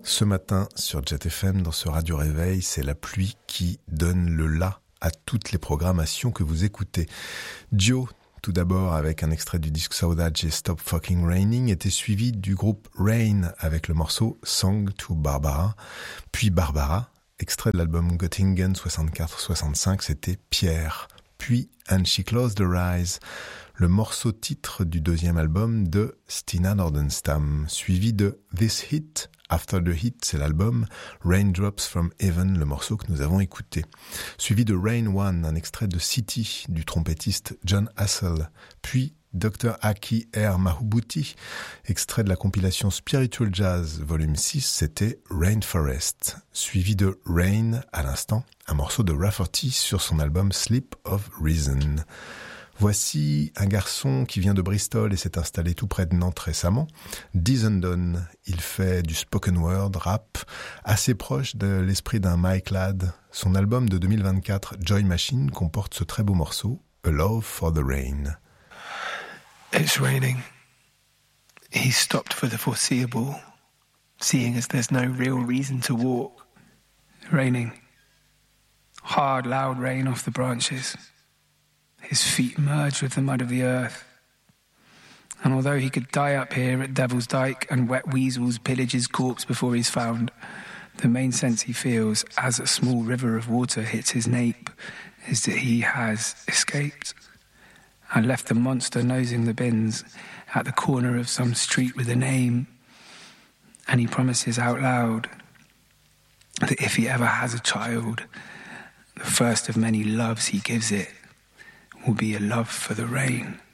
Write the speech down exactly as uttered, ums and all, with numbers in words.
Ce matin sur Jet F M, dans ce Radio Réveil, c'est la pluie qui donne le la à toutes les programmations que vous écoutez. Dio, tout d'abord avec un extrait du disque Saudade et Stop Fucking Raining, était suivi du groupe Rain avec le morceau Song to Barbara, puis Barbara, extrait de l'album Göttingen soixante-quatre soixante-cinq, c'était Pierre, puis And She Closed Her Eyes, le morceau titre du deuxième album de Stina Nordenstam, suivi de This Hit, After the Hit, c'est l'album Raindrops from Heaven, le morceau que nous avons écouté. Suivi de Rain One, un extrait de City du trompettiste John Hassell, puis docteur Aki R. Mahubuti, extrait de la compilation Spiritual Jazz volume six, c'était Rainforest, suivi de Rain, à l'instant, un morceau de Rafferty sur son album Sleep of Reason. Voici un garçon qui vient de Bristol et s'est installé tout près de Nantes récemment, Dizendon. Il fait du spoken word, rap, assez proche de l'esprit d'un Mike Ladd. Son album de deux mille vingt-quatre, Joy Machine, comporte ce très beau morceau, A Love for the Rain. It's raining. He's stopped for the foreseeable, seeing as there's no real reason to walk. Raining. Hard, loud rain off the branches. His feet merge with the mud of the earth. And although he could die up here at Devil's Dyke and wet weasels pillage his corpse before he's found, the main sense he feels as a small river of water hits his nape is that he has escaped and left the monster nosing the bins at the corner of some street with a name. And he promises out loud that if he ever has a child, the first of many loves he gives it will be a love for the rain.